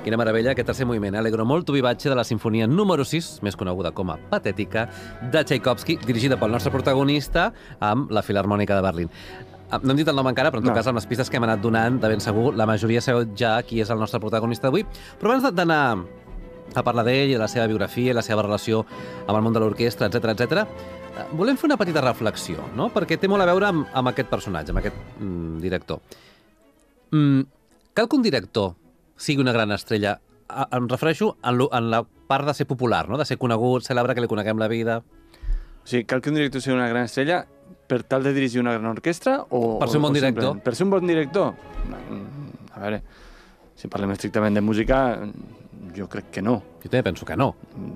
Quina meravella, aquest tercer moviment, Allegro molto vivace, de la sinfonia número 6, més coneguda com a Patètica, de Tchaikovsky, dirigida pel nostre protagonista amb la Filarmònica de Berlín. No hem dit el nom encara, però en tot cas, amb les pistes que hem anat donant, de ben segur, la majoria sabeu ja qui és el nostre protagonista d'avui. Però abans d'anar a parlar d'ell, de la seva biografia, la seva relació amb el món de l'orquestra, etc, volem fer una petita reflexió, no? Perquè té molt a veure amb aquest personatge, amb aquest director. Cal que un director sigui una gran estrella? Em refereixo en la part de ser popular, no? De ser conegut, cèlebre, que li coneguem la vida. O sigui, cal que un director sigui una gran estrella per tal de dirigir una gran orquestra o... Per ser un bon director. Per ser un bon director? A veure, si parlem estrictament de música, jo crec que no. Jo també penso que no.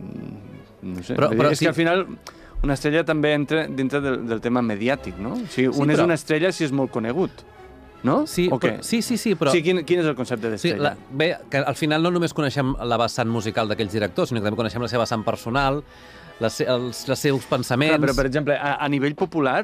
No sé, però és que al final una estrella també entra dintre del tema mediàtic, no? O sigui, un és una estrella si és molt conegut, no? Sí, o què? Sí, però... Sí, quin és el concepte d'estrella? Sí, bé, que al final no només coneixem la vessant musical d'aquells directors, sinó que també coneixem la seva vessant personal, els seus pensaments... Clar, però, per exemple, a nivell popular,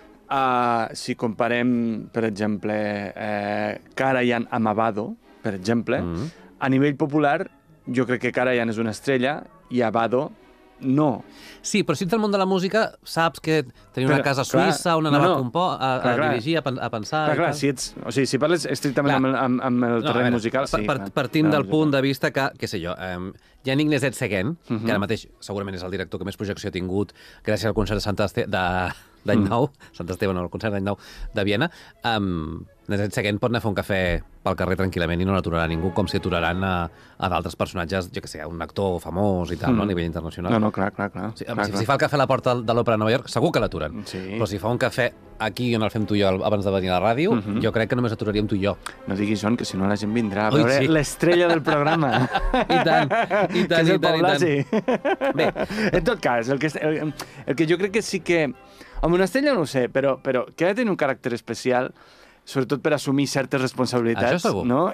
si comparem, per exemple, Karajan amb Abbado, per exemple, a nivell popular, jo crec que Karajan és una estrella i Abbado no. Sí, però si ets al món de la música, saps que tenia una casa a Suïssa on anava a dirigir, a pensar... Clar, si parles estrictament amb el terreny musical, sí. Partint del punt de vista que, què sé jo, Yannick Nézet-Séguin, que ara mateix segurament és el director que més projecció ha tingut gràcies al concert d'any nou, Sant Esteve, no, el concert d'any nou de Viena, Nézet-Séguin pot anar a fer un cafè pel carrer tranquil·lament i no l'aturarà ningú, com si aturaran a d'altres personatges, jo què sé, un actor famós i tal, no, a nivell internacional. No, clar. Si fa el cafè a la porta de l'Òpera de Nova York, segur que l'aturen. Però si fa un cafè aquí on el fem tu i jo abans de venir a la ràdio, jo crec que només aturaríem tu i jo. No diguis on, que si no la gent vindrà a veure l'estrella del programa. I tant. Que és el Pau Blasi. Bé, en tot cas, el que jo crec que sí que... Amb una estrella no ho sé, però que ha de tenir un caràcter especial, sobretot per assumir certes responsabilitats. Això segur. No?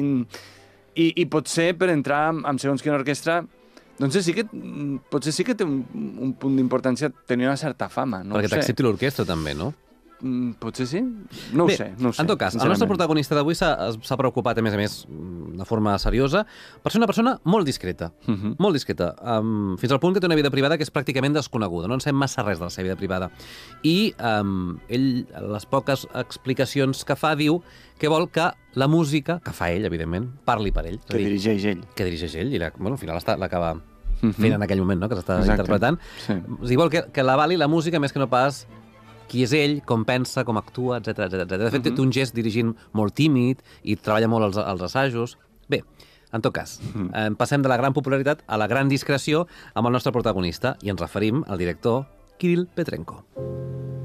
I potser per entrar en segons quina orquestra, doncs potser sí que té un punt d'importància tenir una certa fama. No perquè t'accepti l'orquestra també, no? Potser sí? No ho sé. En tot cas, el nostre protagonista d'avui s'ha preocupat, a més, de forma seriosa, per ser una persona molt discreta. Molt discreta. Fins al punt que té una vida privada que és pràcticament desconeguda. No en sabem massa res de la seva vida privada. I ell, a les poques explicacions que fa, diu que vol que la música, que fa ell, evidentment, parli per ell. Que dirigeix ell. Que dirigeix ell. I al final l'acaba fent en aquell moment, no?, que s'està interpretant. O sigui, vol que l'avali la música més que no pas qui és ell, com pensa, com actua, etc. De fet, té un gest dirigint molt tímid i treballa molt els assajos. Bé, en tot cas, passem de la gran popularitat a la gran discreció amb el nostre protagonista i ens referim al director Kirill Petrenko.